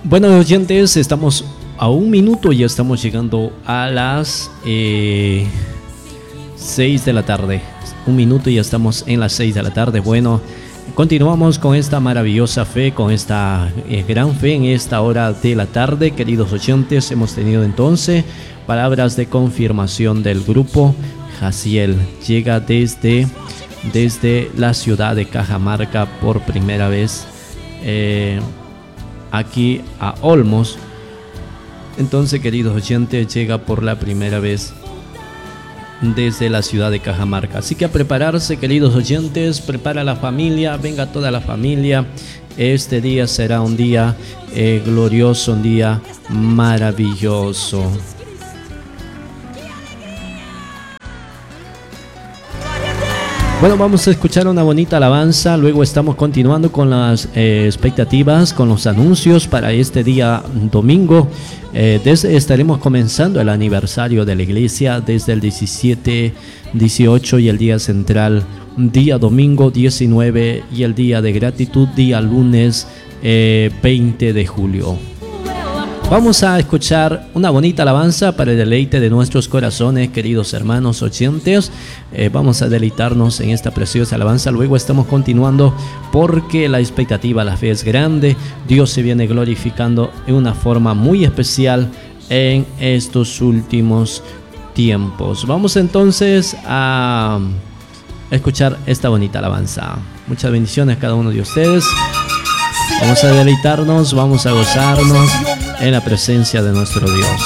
Bueno, oyentes, estamos a un minuto y estamos llegando a las 6 de la tarde. Un minuto y ya estamos en las 6 de la tarde. Bueno, continuamos con esta maravillosa fe, con esta gran fe en esta hora de la tarde. Queridos oyentes, hemos tenido entonces palabras de confirmación del grupo Jaciel. Llega desde la ciudad de Cajamarca por primera vez aquí a Olmos. Entonces, queridos oyentes, llega por la primera vez desde la ciudad de Cajamarca. Así que a prepararse, queridos oyentes, prepara la familia, venga toda la familia. Este día será un día glorioso, un día maravilloso. Bueno, vamos a escuchar una bonita alabanza, luego estamos continuando con las expectativas, con los anuncios para este día domingo. Estaremos comenzando el aniversario de la iglesia desde el 17, 18 y el día central, día domingo 19 y el día de gratitud, día lunes 20 de julio. Vamos a escuchar una bonita alabanza para el deleite de nuestros corazones, queridos hermanos oyentes. Vamos a deleitarnos en esta preciosa alabanza. Luego estamos continuando porque la expectativa, la fe es grande. Dios se viene glorificando en una forma muy especial en estos últimos tiempos. Vamos entonces a escuchar esta bonita alabanza. Muchas bendiciones a cada uno de ustedes. Vamos a deleitarnos, vamos a gozarnos en la presencia de nuestro Dios.